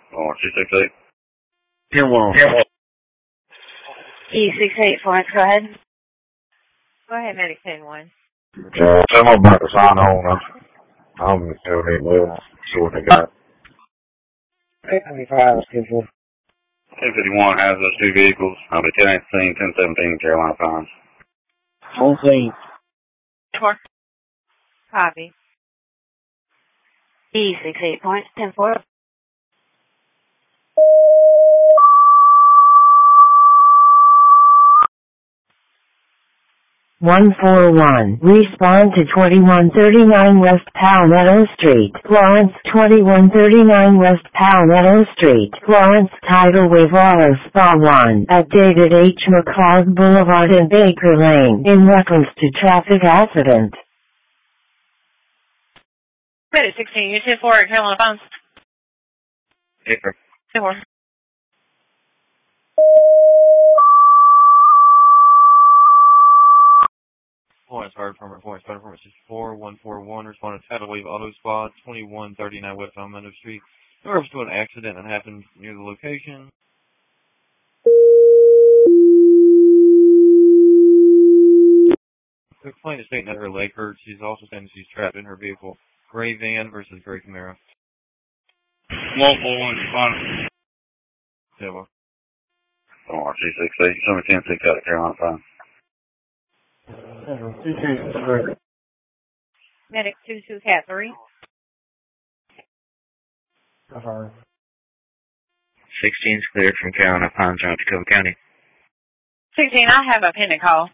Oh, 268. 10-1. E68 Florence, go ahead. Go ahead, Medic 10-1. Tell them about the sign on. I'm going to donate well. See what they got. 895, schedule. 1051 has those two vehicles. I'll be 1018, 1017, Carolina Pines. Full clean. 4. Copy. E68 points, 10-4. 141. Respond to 2139 West Palmetto Street, Florence. 2139 West Palmetto Street, Florence. Tidal wave auto spa 1 at David H. McCloud Boulevard and Baker Lane in reference to traffic accident. Medic 16, you 10-4 at Carolina Pines. Paper. 10-4. Florence Fire Department, 4141, responded to Tidal Wave Auto Spa, 2139 West Palmetto Street. In reference to an accident that happened near the location. The complaint is stating that her leg hurts. She's also saying she's trapped in her vehicle. Gray van versus gray Camaro. 141, responded. Yeah, well. Oh, 268, show me 10-6 out of Carolina Pines. Medic 22 Cat 3. 16's cleared from Carolina Pines around Tacoma County. 16, I have a pending call.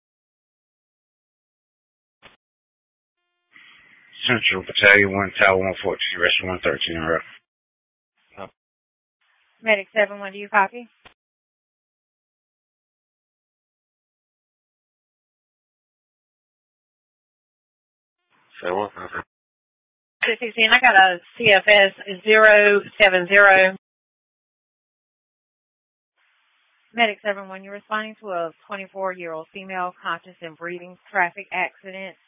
Central Battalion 1, Tower 114, rest 113 in a row. Medic 7-1, do you copy? So what? 16, I got a CFS 070. Medic 7-1, you're responding to a 24-year-old female conscious and breathing traffic accident.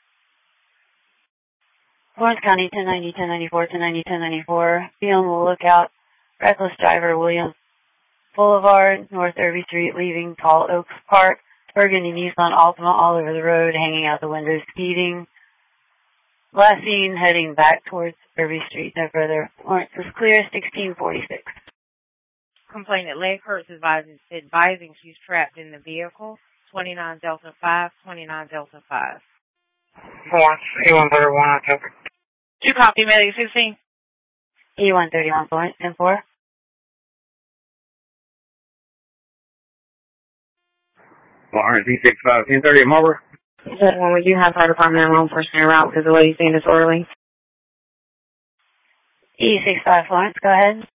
Florence County, 1090, 1094, 1090, 1094. Be on the lookout. Reckless driver, Williams Boulevard, North Irby Street, leaving Tall Oaks Park. Burgundy Nissan Altima all over the road, hanging out the windows, speeding. Last seen heading back towards Irby Street, no further. Florence is clear, 1646. Complainant leg hurts, advising she's trapped in the vehicle. 29 Delta 5, 29 Delta 5. Florence, E131, October. Do you copy, Medic 16? E131 Florence, 10-4. Florence, E65, 1030 at Marlboro. When we do have fire department and law enforcement en route because the lady's saying it's early. E65 Florence, go ahead.